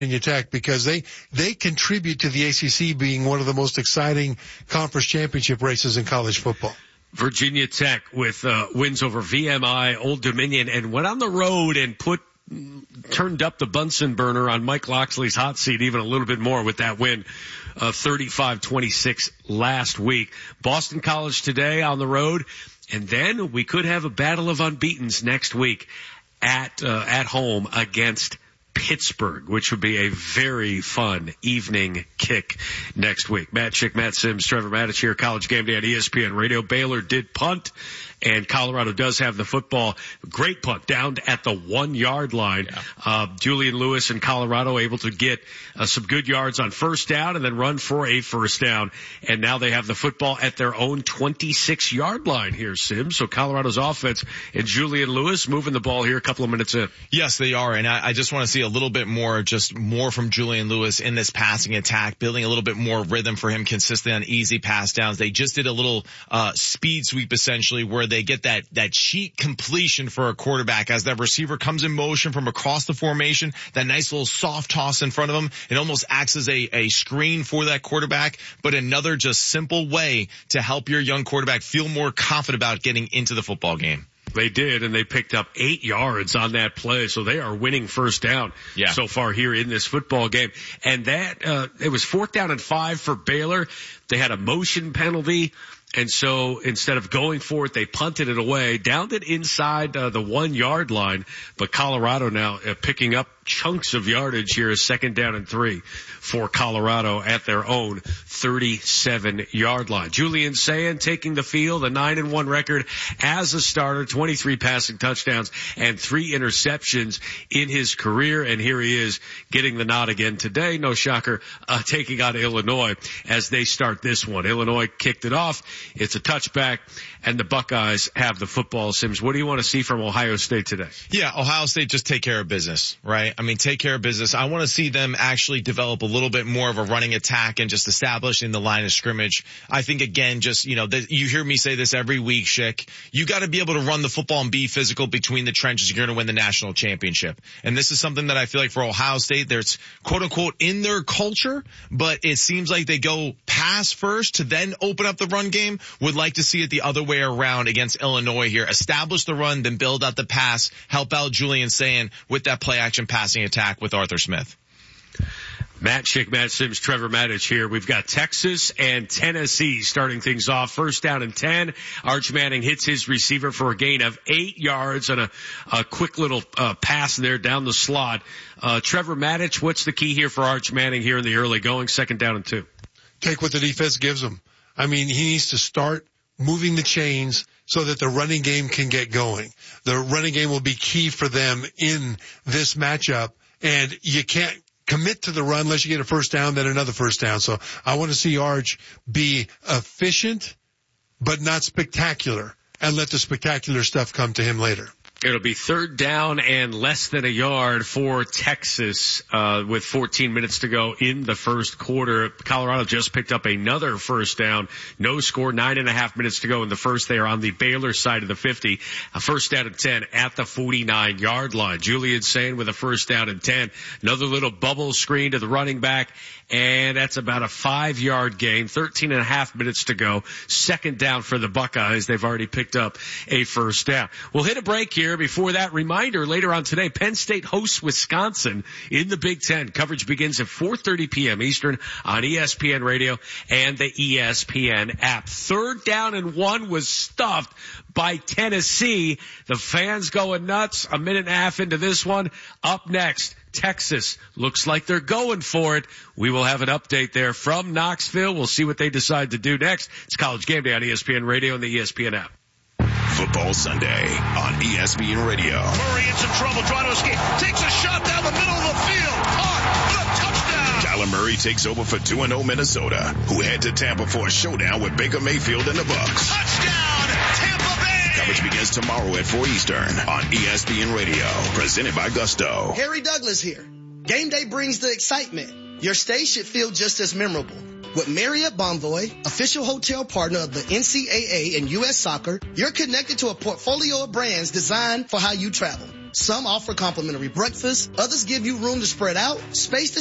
Virginia Tech because they contribute to the ACC being one of the most exciting conference championship races in college football. Virginia Tech with wins over VMI, Old Dominion, and went on the road and turned up the Bunsen burner on Mike Loxley's hot seat even a little bit more with that win, 35-26 last week. Boston College today on the road, and then we could have a battle of unbeatens next week at home against Pittsburgh, which would be a very fun evening kick next week. Matt Schick, Matt Sims, Trevor Matich here, College Game Day on ESPN Radio. Baylor did punt, and Colorado does have the football. Great punt down at the 1 yard line. Yeah. Julian Lewis and Colorado able to get some good yards on first down and then run for a first down. And now they have the football at their own 26 yard line here, Sims. So Colorado's offense and Julian Lewis moving the ball here a couple of minutes in. Yes, they are. And I just want to see a little bit more from Julian Lewis in this passing attack, building a little bit more rhythm for him consistently on easy pass downs. They just did a little speed sweep essentially where they get that cheat completion for a quarterback as that receiver comes in motion from across the formation, that nice little soft toss in front of him. It almost acts as a screen for that quarterback, but another just simple way to help your young quarterback feel more confident about getting into the football game. They did, and they picked up 8 yards on that play, so they are winning first down so far here in this football game. And that, it was 4th down and 5 for Baylor. They had a motion penalty. And so instead of going for it, they punted it away, downed it inside the 1 yard line. But Colorado now picking up chunks of yardage here, 2nd down and 3 for Colorado at their own 37 yard line. Julian Sayin taking the field, a 9-1 record as a starter, 23 passing touchdowns and 3 interceptions in his career. And here he is getting the nod again today. No shocker, taking on Illinois as they start this one. Illinois kicked it off. It's a touchback, and the Buckeyes have the football. Sims, what do you want to see from Ohio State today? Yeah, Ohio State just take care of business, right? I mean, take care of business. I want to see them actually develop a little bit more of a running attack and just establishing the line of scrimmage. I think, again, just, you hear me say this every week, Schick. You got to be able to run the football and be physical between the trenches if you're going to win the national championship. And this is something that I feel like for Ohio State, there's quote-unquote in their culture, but it seems like they go pass first to then open up the run game. Would like to see it the other way around against Illinois here. Establish the run, then build out the pass. Help out Julian Sayin with that play-action passing attack with Arthur Smith. Matt Schick, Matt Sims, Trevor Matich here. We've got Texas and Tennessee starting things off. 1st down and 10. Arch Manning hits his receiver for a gain of 8 yards on a quick little pass there down the slot. Trevor Matich, what's the key here for Arch Manning here in the early going? 2nd down and 2. Take what the defense gives him. I mean, he needs to start moving the chains so that the running game can get going. The running game will be key for them in this matchup, and you can't commit to the run unless you get a first down, then another first down. So I want to see Arch be efficient, but not spectacular, and let the spectacular stuff come to him later. It'll be 3rd down and less than a yard for Texas with 14 minutes to go in the first quarter. Colorado just picked up another first down. No score, 9.5 minutes to go in the first. They are on the Baylor side of the 50. A 1st down and 10 at the 49-yard line. Julian Sayin with a 1st down and 10. Another little bubble screen to the running back, and that's about a 5-yard gain. 13.5 minutes to go. 2nd down for the Buckeyes. They've already picked up a first down. We'll hit a break here. Before that, reminder, later on today, Penn State hosts Wisconsin in the Big Ten. Coverage begins at 4:30 p.m. Eastern on ESPN Radio and the ESPN app. 3rd down and 1 was stuffed by Tennessee. The fans going nuts. A minute and a half into this one. Up next, Texas looks like they're going for it. We will have an update there from Knoxville. We'll see what they decide to do next. It's College Game Day on ESPN Radio and the ESPN app. Football Sunday on ESPN Radio. Murray in some trouble trying to escape. Takes a shot down the middle of the field. Caught for a touchdown. Kyler Murray takes over for 2-0 Minnesota, who head to Tampa for a showdown with Baker Mayfield and the Bucs. Touchdown, Tampa Bay. Coverage begins tomorrow at 4 Eastern on ESPN Radio. Presented by Gusto. Harry Douglas here. Game day brings the excitement. Your stay should feel just as memorable. With Marriott Bonvoy, official hotel partner of the NCAA and U.S. Soccer, you're connected to a portfolio of brands designed for how you travel. Some offer complimentary breakfast. Others give you room to spread out, space to